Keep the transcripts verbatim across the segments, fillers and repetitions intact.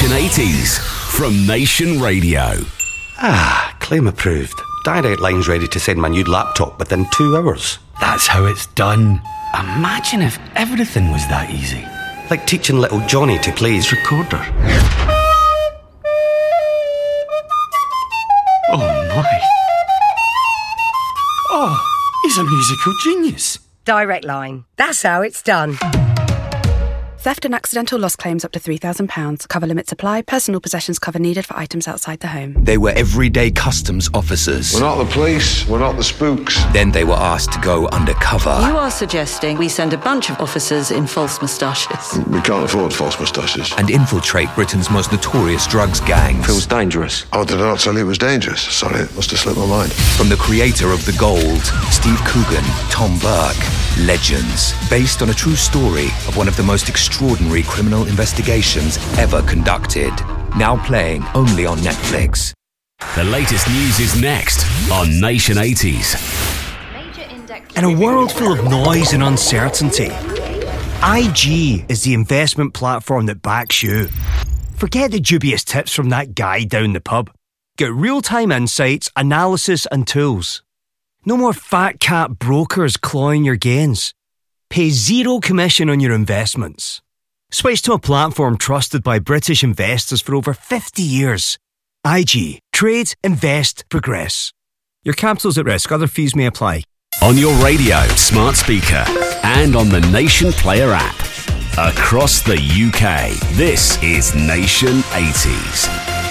Nation eighties from Nation Radio. Ah, claim approved. Direct Line's ready to send my new laptop within two hours. That's how it's done. Imagine if everything was that easy. Like teaching little Johnny to play his recorder. Oh my. Oh, he's a musical genius. Direct Line. That's how it's done. Theft and accidental loss claims up to three thousand pounds. Cover limits apply. Personal possessions cover needed for items outside the home. They were everyday customs officers. We're not the police, we're not the spooks. Then they were asked to go undercover. You are suggesting we send a bunch of officers in false moustaches. We can't afford false moustaches. And infiltrate Britain's most notorious drugs gangs. Feels dangerous. Oh, did I not tell you it was dangerous? Sorry, it must have slipped my mind. From the creator of The Gold, Steve Coogan, Tom Burke. Legends. Based on a true story of one of the most extraordinary criminal investigations ever conducted. Now playing only on Netflix. The latest news is next on Nation eighties. In a world full of noise and uncertainty, I G is the investment platform that backs you. Forget the dubious tips from that guy down the pub. Get real-time insights, analysis and tools. No more fat cat brokers clawing your gains. Pay zero commission on your investments. Switch to a platform trusted by British investors for over fifty years. I G. Trade, invest, progress. Your capital's at risk. Other fees may apply. On your radio, smart speaker, and on the Nation Player app. Across the U K, this is Nation eighties.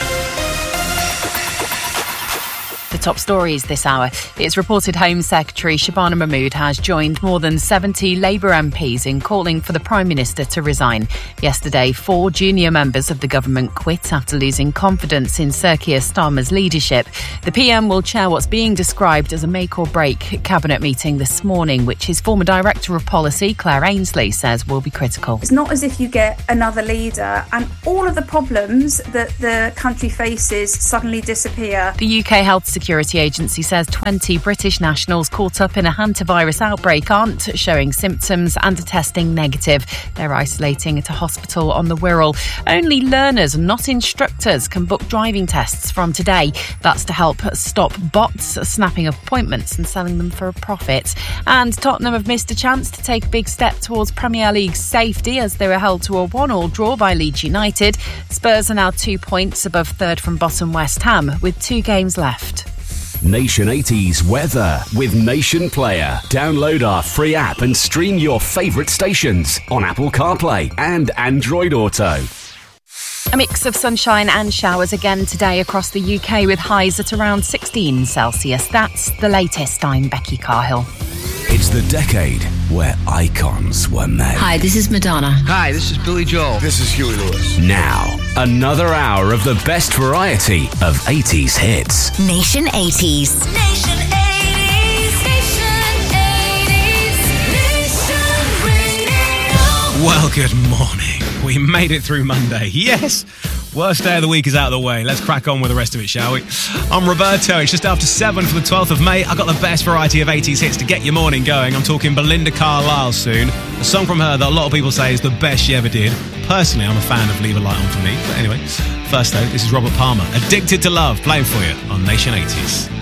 The top stories this hour. It's reported Home Secretary Shabana Mahmood has joined more than seventy Labour M Ps in calling for the Prime Minister to resign. Yesterday, four junior members of the government quit after losing confidence in Sir Keir Starmer's leadership. The P M will chair what's being described as a make-or-break cabinet meeting this morning, which his former Director of Policy, Claire Ainsley, says will be critical. It's not as if you get another leader and all of the problems that the country faces suddenly disappear. The U K Health Security Agency says twenty British nationals caught up in a hantavirus outbreak aren't showing symptoms and are testing negative. They're isolating at a hospital on the Wirral. Only learners, not instructors, can book driving tests from today. That's to help stop bots snapping up appointments and selling them for a profit. And Tottenham have missed a chance to take a big step towards Premier League safety as they were held to a one-all draw by Leeds United. Spurs are now two points above third from bottom West Ham with two games left. Nation eighties weather with Nation Player. Download our free app and stream your favourite stations on Apple CarPlay and Android Auto. A mix of sunshine and showers again today across the U K with highs at around sixteen Celsius. That's the latest. I'm Becky Carhill. It's the decade where icons were made. Hi, this is Madonna. Hi, this is Billy Joel. This is Huey Lewis. Now, another hour of the best variety of eighties hits. Nation eighties. Nation eighties. Nation eighties. Nation Radio. Well, good morning. We made it through Monday. Yes. Worst day of the week is out of the way. Let's crack on with the rest of it, shall we? I'm Roberto. It's just after seven for the twelfth of May. I've got the best variety of eighties hits to get your morning going. I'm talking Belinda Carlisle soon. A song from her that a lot of people say is the best she ever did. Personally, I'm a fan of Leave a Light On For Me. But anyway, first though, this is Robert Palmer. Addicted to Love, playing for you on Nation eighties.